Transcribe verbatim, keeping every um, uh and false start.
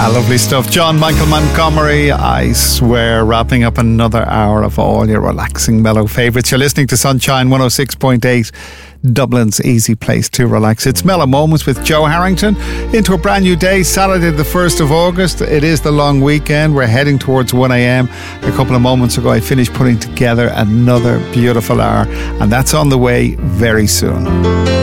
Ah, lovely stuff. John Michael Montgomery, I swear, wrapping up another hour of all your relaxing mellow favourites. You're listening to Sunshine one oh six point eight, Dublin's easy place to relax. It's Mellow Moments with Joe Harrington into a brand new day, Saturday the first of August. It is the long weekend. We're heading towards one a.m. A couple of moments ago I finished putting together another beautiful hour, and that's on the way very soon.